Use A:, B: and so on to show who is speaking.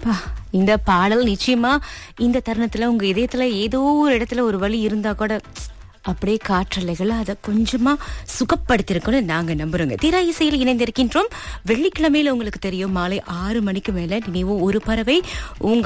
A: இந்த பாடல் நிச்சயமா இந்த தருணத்துல உங்க இதயத்துல ஏதோ ஒரு இடத்துல ஒரு வலி இருந்தா கூட அப்படியே காற்றலைகளை அதை கொஞ்சமா சுகப்படுத்திருக்கோன்னு நாங்க நம்புறோங்க. தீரா இசையில் இணைந்திருக்கின்றோம். வெள்ளிக்கிழமையில உங்களுக்கு தெரியும் மாலை 6 மணிக்கு மேல நினைவு ஒரு பறவை உங்க